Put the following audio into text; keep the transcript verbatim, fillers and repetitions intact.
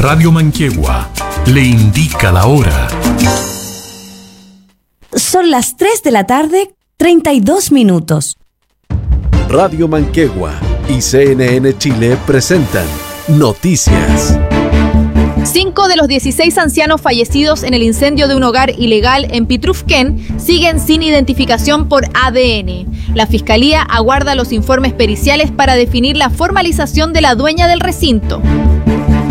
Radio Manquehue le indica la hora. Son las tres de la tarde, treinta y dos minutos. Radio Manquehue y C N N Chile presentan Noticias. Cinco de los dieciséis ancianos fallecidos en el incendio de un hogar ilegal en Pitrufquén siguen sin identificación por A D N. La Fiscalía aguarda los informes periciales para definir la formalización de la dueña del recinto.